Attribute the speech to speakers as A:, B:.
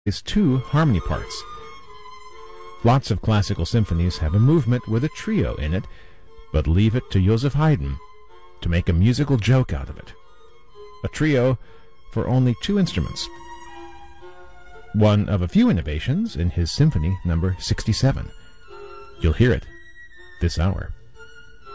A: is two harmony parts. Lots of classical symphonies have a movement with a trio in it, but leave it to Joseph Haydn to make a musical joke out of it. A trio for only two instruments. One of a few innovations in his Symphony No. 67. You'll hear it this hour.